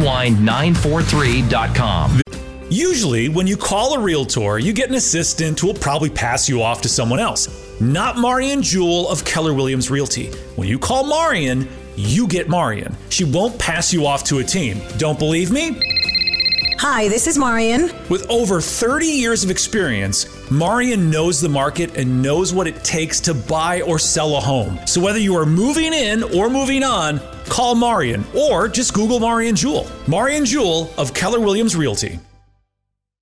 helpline943.com. Usually, when you call a realtor, you get an assistant who will probably pass you off to someone else. Not Marian Jewell of Keller Williams Realty. When you call Marian, you get Marian. She won't pass you off to a team. Don't believe me? Hi, this is Marian. With over 30 years of experience, Marian knows the market and knows what it takes to buy or sell a home. So whether you are moving in or moving on, call Marian or just Google Marian Jewell. Marian Jewell of Keller Williams Realty.